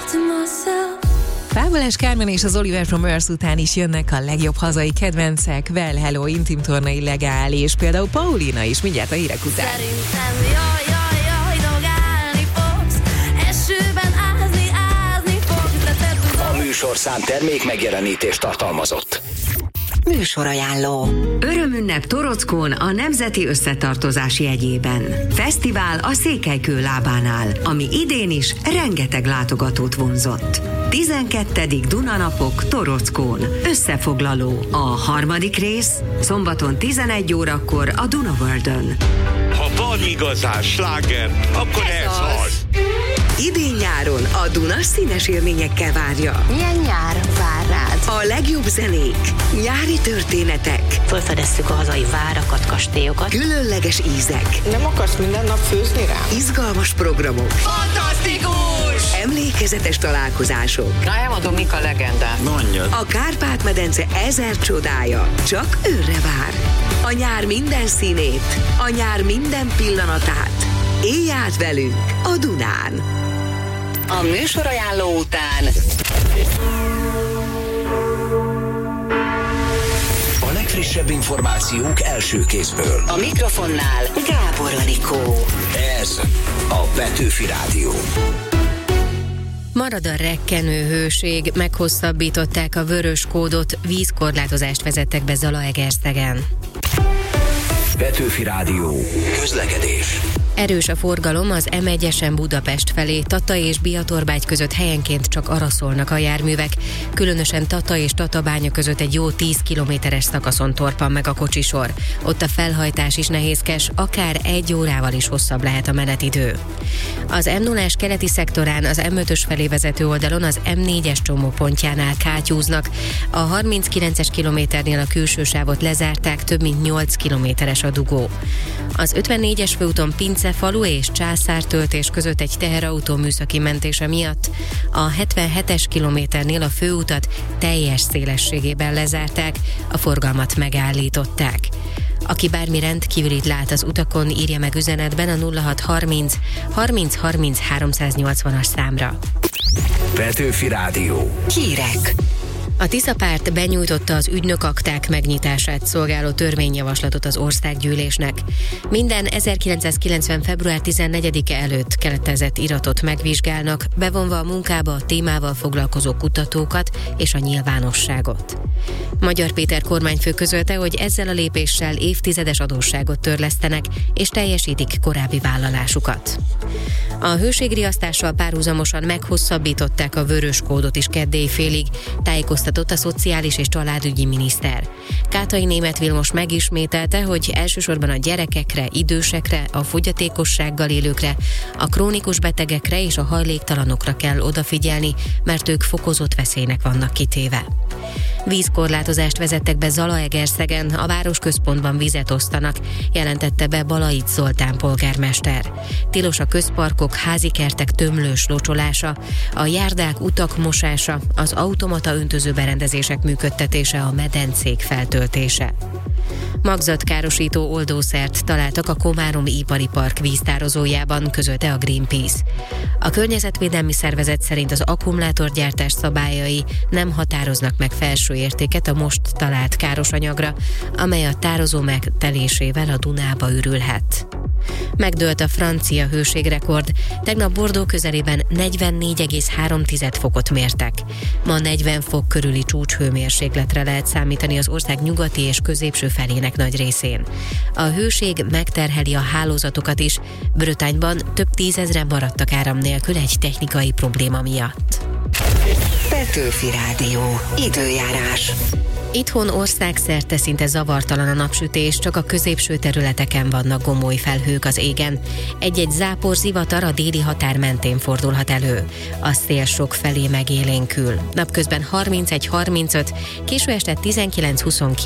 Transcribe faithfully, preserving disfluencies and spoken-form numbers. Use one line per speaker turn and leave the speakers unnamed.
Fábolás Kármen és az Oliver from Earth után is jönnek a legjobb hazai kedvencek, Well Hello, Intim Torna, Illegális, és például Paulina is mindjárt a hírek után.
Szerintem jaj, jaj, jaj, dogálni fogsz, esőben ázni, ázni fogsz, de te tudod.
A műsorszám termék megjelenítést tartalmazott.
Műsorajánló. Örömünnep Torockón a Nemzeti Összetartozás jegyében. Fesztivál a Székelykő lábánál, ami idén is rengeteg látogatót vonzott. tizenkettedik Dunanapok Torockón. Összefoglaló. A harmadik rész szombaton tizenegy órakor a Dunaworldön.
Ha van igazán sláger, akkor ez, ez az. az.
Idén nyáron a Duna színes élményekkel várja.
Milyen nyár vár rád?
A legjobb zenék, nyári történetek,
felfedezzük a hazai várakat, kastélyokat,
különleges ízek.
Nem akarsz minden nap főzni rám?
Izgalmas programok.
Fantasztikus!
Emlékezetes találkozások.
Na, elmondom, mik a legendák.
Mondjad.
A Kárpát-medence ezer csodája csak őre vár. A nyár minden színét, a nyár minden pillanatát. Élj át velünk a Dunán.
a műsorajánló után
A legfrissebb információk első kézből.
a mikrofonnál Gábor Anikó.
Ez a Petőfi Rádió.
Marad a rekkenő hőség, meghosszabbították a vörös kódot, vízkorlátozást vezettek be Zalaegerszegen.
Petőfi Rádió. Közlekedés.
Erős a forgalom az em egyesen Budapest felé, Tata és Biatorbágy között helyenként csak araszolnak a járművek. Különösen Tata és Tatabánya között egy jó tíz kilométeres szakaszon torpan meg a kocsisor. Ott a felhajtás is nehézkes, akár egy órával is hosszabb lehet a menetidő. Az em nullás keleti szektorán az em ötös felé vezető oldalon az em négyes csomópontjánál kátyúznak. A harminckilences kilométernél a külső sávot lezárták, több mint nyolc kilométeres a dugó. Az ötvennégyes főúton Pincefalu és Császártöltés között egy teherautó műszaki mentése miatt a hetvenhetes kilométernél a főutat teljes szélességében lezárták, a forgalmat megállították. Aki bármi rendkívülit lát az utakon, írja meg üzenetben a nulla hat harminc harminc harminc háromszáznyolcvanas számra.
Petőfi Rádió.
Hírek.
A Tisza párt benyújtotta az ügynökakták megnyitását szolgáló törvényjavaslatot az országgyűlésnek. Minden ezerkilencszázkilencven. február tizennegyedike előtt keletezett iratot megvizsgálnak, bevonva a munkába a témával foglalkozó kutatókat és a nyilvánosságot. Magyar Péter kormányfő közölte, hogy ezzel a lépéssel évtizedes adósságot törlesztenek és teljesítik korábbi vállalásukat. A hőségriasztással párhuzamosan meghosszabbították a vörös kódot is keddéi félig, tájékoztatott a szociális és családügyi miniszter. Kátai Németh Vilmos megismételte, hogy elsősorban a gyerekekre, idősekre, a fogyatékossággal élőkre, a krónikus betegekre és a hajléktalanokra kell odafigyelni, mert ők fokozott veszélynek vannak kitéve. Vízkorlátozást vezettek be Zalaegerszegen, a városközpontban vizet osztanak, jelentette be Balait Zoltán polgármester. Tilos a közparkok, házikertek tömlős locsolása, a járdák, utak mosása, az automata öntözőberendezések működtetése, a medencék feltöltése. Magzatkárosító oldószert találtak a Komáromi Ipari Park víztározójában, közölte a Greenpeace. A környezetvédelmi szervezet szerint az akkumulátorgyártás szabályai nem határoznak meg felső értéket a most talált káros anyagra, amely a tározó megtelésével a Dunába ürülhet. Megdőlt a francia hőségrekord, tegnap Bordeaux közelében negyvennégy egész három fokot mértek. Ma negyven fok körüli csúcshőmérsékletre lehet számítani az ország nyugati és középső felének nagy részén. A hőség megterheli a hálózatokat is, Brötányban több tízezren maradtak áram nélkül egy technikai probléma miatt.
Petőfi Rádió. Időjárás.
Itthon országszerte szinte zavartalan a napsütés, csak a középső területeken vannak gomoly felhők az égen. Egy-egy zápor zivatar a déli határ mentén fordulhat elő. A szél sok felé megélénkül. Napközben harmincegy harmincöt, késő este tizenkilenc huszonkilenc